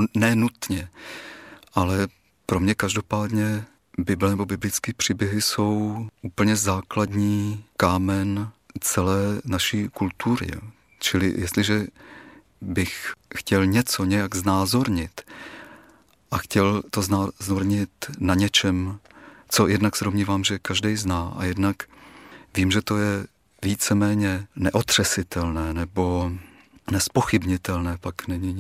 nebo ne nutně, ale pro mě každopádně Bible nebo biblické příběhy jsou úplně základní kámen celé naší kultury. Čili jestliže bych chtěl něco nějak znázornit a chtěl to znázornit na něčem, co jednak se domnívám, že každý zná a jednak vím, že to je víceméně neotřesitelné nebo nespochybnitelné, pak není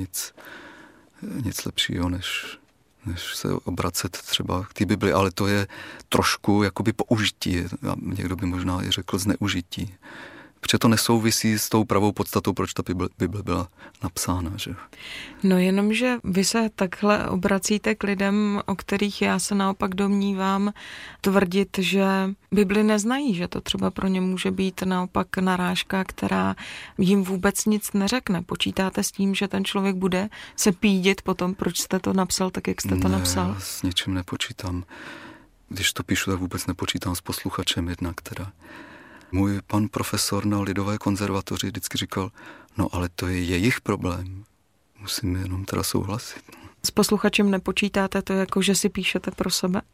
nic lepšího, než se obracet třeba k té Bibli, ale to je trošku jakoby použití, a někdo by možná i řekl zneužití. Protože to nesouvisí s tou pravou podstatou, proč ta Bible byla napsána. Že? No jenomže vy se takhle obracíte k lidem, o kterých já se naopak domnívám tvrdit, že Bibli neznají, že to třeba pro ně může být naopak narážka, která jim vůbec nic neřekne. Počítáte s tím, že ten člověk bude se pídit potom, proč jste to napsal tak, jak jste to napsal? Ne, s ničím nepočítám. Když to píšu, tak vůbec nepočítám s posluchačem jednak teda. Můj pan profesor na Lidové konzervatoři vždycky říkal, no ale to je jejich problém. Musím jenom teda souhlasit. S posluchačem nepočítáte to jako, že si píšete pro sebe?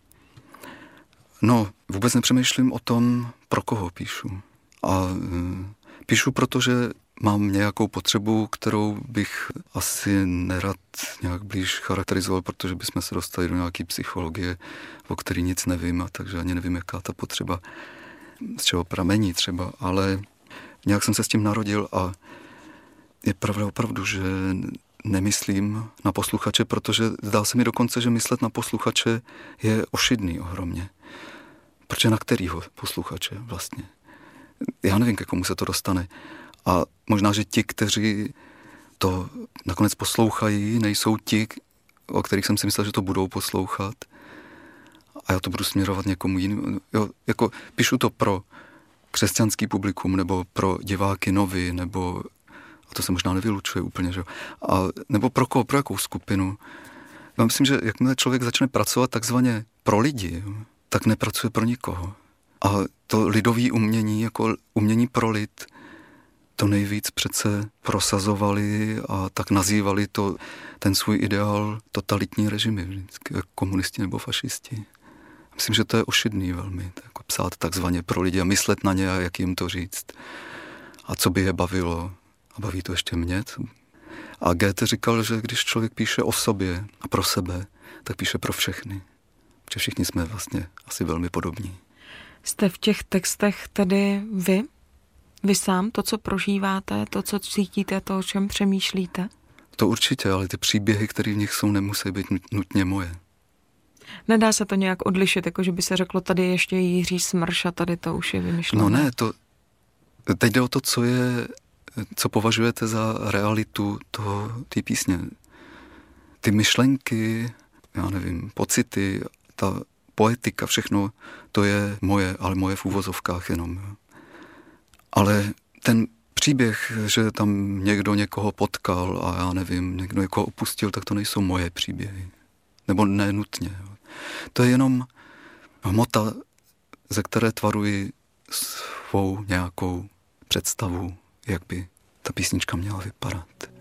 No, vůbec nepřemýšlím o tom, pro koho píšu. A píšu, protože mám nějakou potřebu, kterou bych asi nerad nějak blíž charakterizoval, protože bychom se dostali do nějaké psychologie, o který nic nevím, a takže ani nevím, jaká ta potřeba z čeho pramení třeba, ale nějak jsem se s tím narodil a je pravda opravdu, že nemyslím na posluchače, protože zdá se mi dokonce, že myslet na posluchače je ošidný ohromně. Protože na kterýho posluchače vlastně? Já nevím, ke komu se to dostane. A možná, že ti, kteří to nakonec poslouchají, nejsou ti, o kterých jsem si myslel, že to budou poslouchat. A já to budu směrovat někomu jinému. Jo, jako píšu to pro křesťanský publikum, nebo pro diváky nový, nebo, a to se možná nevylučuje úplně, že? Nebo pro koho, pro jakou skupinu. Já myslím, že jakmile člověk začne pracovat takzvaně pro lidi, tak nepracuje pro nikoho. A to lidové umění, jako umění pro lid, to nejvíc přece prosazovali a tak nazývali to ten svůj ideál totalitní režimy, vždycky, jako komunisti nebo fašisti. Myslím, že to je ošidný velmi, jako psát takzvaně pro lidi a myslet na ně a jak jim to říct. A co by je bavilo. A baví to ještě mě. A Goethe říkal, že když člověk píše o sobě a pro sebe, tak píše pro všechny. Protože všichni jsme vlastně asi velmi podobní. Jste v těch textech tedy vy? Vy sám, to, co prožíváte, to, co cítíte, to, o čem přemýšlíte? To určitě, ale ty příběhy, které v nich jsou, nemusí být nutně moje. Nedá se to nějak odlišit, jako že by se řeklo, tady ještě Jiří Smrš a tady to už je vymyšlené. No ne, teď jde o to, co považujete za realitu té písně. Ty myšlenky, já nevím, pocity, ta poetika, všechno, to je moje, ale moje v úvozovkách jenom. Jo. Ale ten příběh, že tam někdo někoho potkal a já nevím, někdo někoho opustil, tak to nejsou moje příběhy. Nebo nenutně. Jo. To je jenom hmota, ze které tvaruji svou nějakou představu, jak by ta písnička měla vypadat.